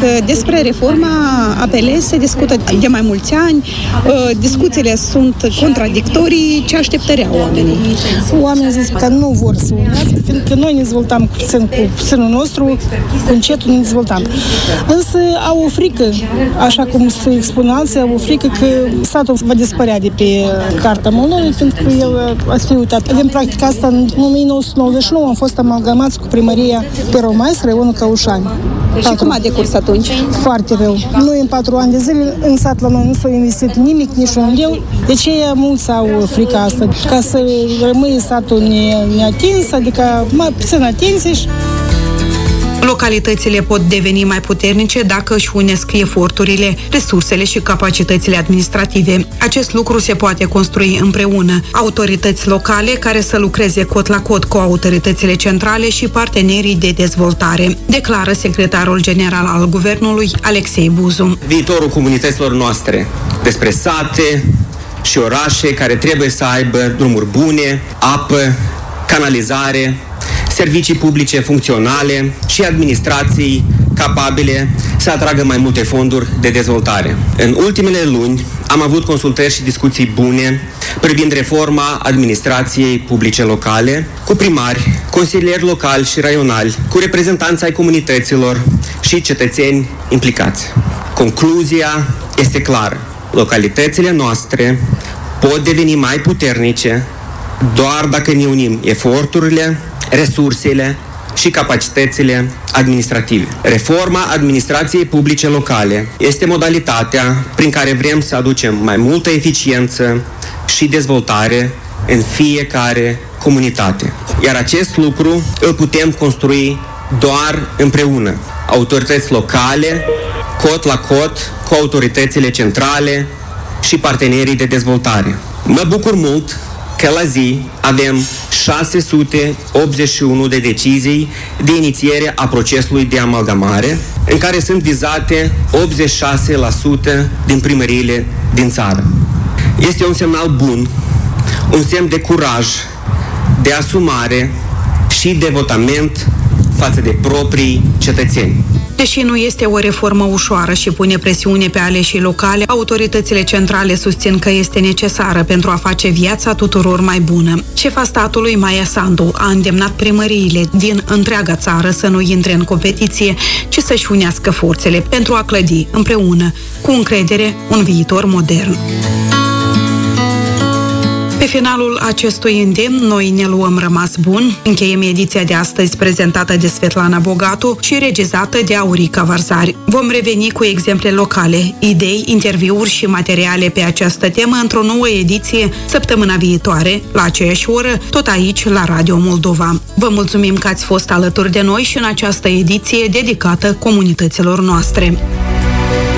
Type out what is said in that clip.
că despre reforma APL se discută de mai mulți ani, discuțiile sunt contradictorii, ce așteptări au oamenii? Oamenii zic că nu vor să unească, fiindcă noi ne dezvoltam cu puținul nostru, cu încetul ne dezvoltam. Însă au o frică, așa cum se expune alții, au o frică că satul va dispărea de pe carta Moldovei, fiindcă el a fi uitat. Din practica asta, în 1999 am fost amalgamați cu primăria Peromais, raionul Caușani. Și cum a decurs atunci? Foarte rău. Noi în 4 ani de zile în sat la noi nu s-a investit nimic, nici un leu. De ce mulți au frica asta? Ca să rămâie satul neatins, adică mai puțin atinse și... Localitățile pot deveni mai puternice dacă își unesc eforturile, resursele și capacitățile administrative. Acest lucru se poate construi împreună. Autorități locale care să lucreze cot la cot cu autoritățile centrale și partenerii de dezvoltare, declară secretarul general al Guvernului, Alexei Buzu. Viitorul comunităților noastre, despre sate și orașe care trebuie să aibă drumuri bune, apă, canalizare, servicii publice funcționale și administrații capabile să atragă mai multe fonduri de dezvoltare. În ultimele luni am avut consultări și discuții bune privind reforma administrației publice locale cu primari, consilieri locali și raionali, cu reprezentanți ai comunităților și cetățeni implicați. Concluzia este clară. Localitățile noastre pot deveni mai puternice doar dacă ne unim eforturile, resursele și capacitățile administrative. Reforma administrației publice locale este modalitatea prin care vrem să aducem mai multă eficiență și dezvoltare în fiecare comunitate. Iar acest lucru îl putem construi doar împreună. Autorități locale, cot la cot, cu autoritățile centrale și partenerii de dezvoltare. Mă bucur mult că la zi avem 681 de decizii de inițiere a procesului de amalgamare, în care sunt vizate 86% din primăriile din țară. Este un semnal bun, un semn de curaj, de asumare și devotament față de proprii cetățeni. Deși nu este o reformă ușoară și pune presiune pe aleșii locale, autoritățile centrale susțin că este necesară pentru a face viața tuturor mai bună. Șefa statului, Maia Sandu, a îndemnat primăriile din întreaga țară să nu intre în competiție, ci să-și unească forțele pentru a clădi împreună, cu încredere, un viitor modern. Pe finalul acestui îndemn, noi ne luăm rămas bun. Încheiem ediția de astăzi prezentată de Svetlana Bogatu și regizată de Aurica Varzari. Vom reveni cu exemple locale, idei, interviuri și materiale pe această temă într-o nouă ediție săptămâna viitoare, la aceeași oră, tot aici, la Radio Moldova. Vă mulțumim că ați fost alături de noi și în această ediție dedicată comunităților noastre.